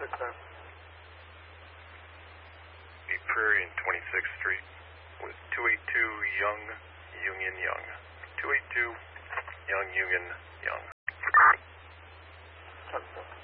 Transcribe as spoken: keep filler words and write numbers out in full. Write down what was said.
six there. Prairie and twenty-sixth Street with two eighty-two Young Union Young. two eighty-two Young Union Young. ten four.